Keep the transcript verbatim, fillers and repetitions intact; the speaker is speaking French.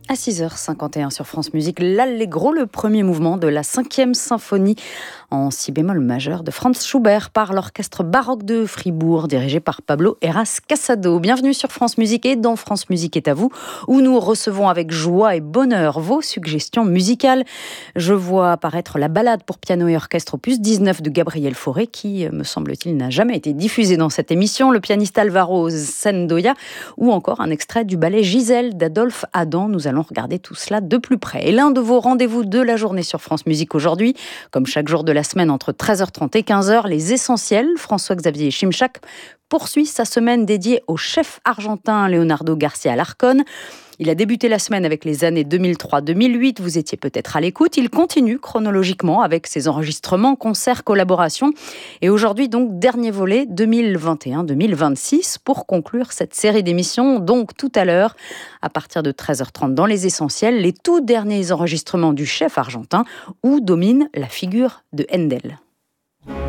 À six heures cinquante et un sur France Musique, l'Allegro, le premier mouvement de la cinquième symphonie en si bémol majeur de Franz Schubert par l'orchestre baroque de Fribourg, dirigé par Pablo Heras Casado. Bienvenue sur France Musique et dans France Musique est à vous, où nous recevons avec joie et bonheur vos suggestions musicales. Je vois apparaître la ballade pour piano et orchestre opus dix-neuf de Gabriel Fauré, qui, me semble-t-il, n'a jamais été diffusée dans cette émission, le pianiste Alvaro Sendoya, ou encore un extrait du ballet Gisèle d'Adolphe Adam. Nous allons regarder tout cela de plus près. Et l'un de vos rendez-vous de la journée sur France Musique aujourd'hui, comme chaque jour de la semaine entre treize heures trente et quinze heures, les essentiels. François-Xavier Chimchak poursuit sa semaine dédiée au chef argentin Leonardo Garcia Alarcón. Il a débuté la semaine avec les années deux mille trois deux mille huit, vous étiez peut-être à l'écoute. Il continue chronologiquement avec ses enregistrements, concerts, collaborations. Et aujourd'hui, donc, dernier volet deux mille vingt et un deux mille vingt-six pour conclure cette série d'émissions. Donc, tout à l'heure, à partir de treize heures trente dans les essentiels, les tout derniers enregistrements du chef argentin où domine la figure de Handel.